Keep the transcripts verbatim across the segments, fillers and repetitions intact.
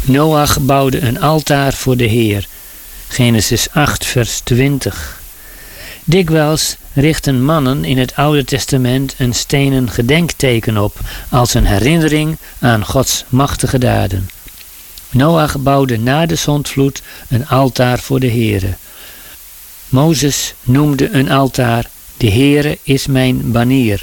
Noach bouwde een altaar voor de Heer. Genesis acht vers twintig. Dikwijls richten mannen in het Oude Testament een stenen gedenkteken op als een herinnering aan Gods machtige daden. Noach bouwde na de zondvloed een altaar voor de Heere. Mozes noemde een altaar: de Heere is mijn banier.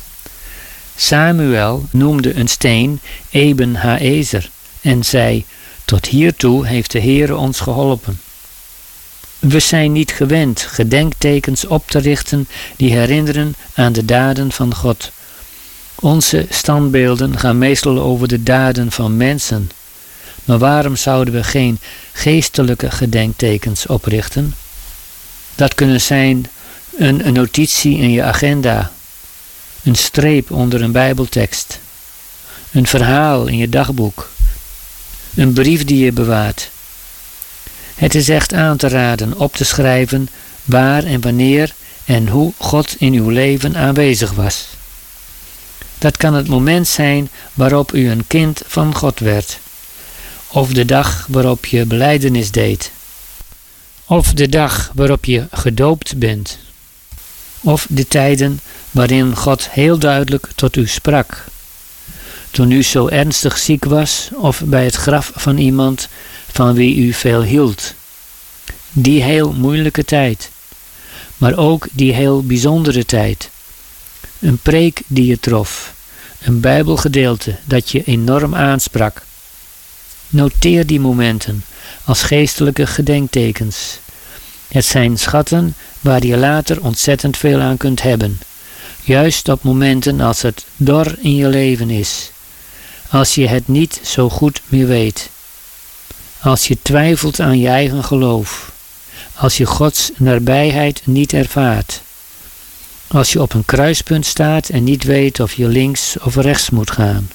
Samuel noemde een steen Eben Haezer en zei: tot hiertoe heeft de Heere ons geholpen. We zijn niet gewend gedenktekens op te richten die herinneren aan de daden van God. Onze standbeelden gaan meestal over de daden van mensen. Maar waarom zouden we geen geestelijke gedenktekens oprichten? Dat kunnen zijn een, een notitie in je agenda, een streep onder een Bijbeltekst, een verhaal in je dagboek, een brief die je bewaart. Het is echt aan te raden op te schrijven waar en wanneer en hoe God in uw leven aanwezig was. Dat kan het moment zijn waarop u een kind van God werd, of de dag waarop je belijdenis deed, of de dag waarop je gedoopt bent, of de tijden waarin God heel duidelijk tot u sprak, toen u zo ernstig ziek was of bij het graf van iemand van wie u veel hield. Die heel moeilijke tijd, maar ook die heel bijzondere tijd. Een preek die je trof, een Bijbelgedeelte dat je enorm aansprak. Noteer die momenten als geestelijke gedenktekens. Het zijn schatten waar je later ontzettend veel aan kunt hebben. Juist op momenten als het dor in je leven is. Als je het niet zo goed meer weet. Als je twijfelt aan je eigen geloof. Als je Gods nabijheid niet ervaart. Als je op een kruispunt staat en niet weet of je links of rechts moet gaan.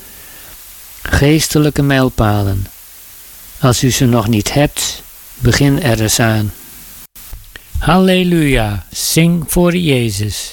Geestelijke mijlpalen. Als u ze nog niet hebt, begin er eens aan. Halleluja, zing voor Jezus.